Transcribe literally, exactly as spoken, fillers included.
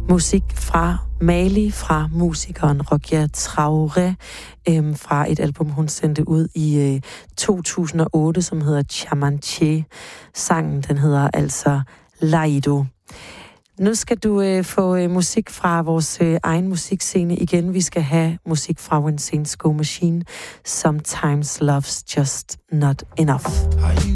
musik fra Mali, fra musikeren Rokia Traoré, øhm, fra et album, hun sendte ud i øh, to tusind og otte, som hedder Chamanché. Sangen, den hedder altså Laido. Nu skal du øh, få øh, musik fra vores øh, egen musikscene igen. Vi skal have musik fra When Saints Go Machine. Sometimes Love's Just Not Enough.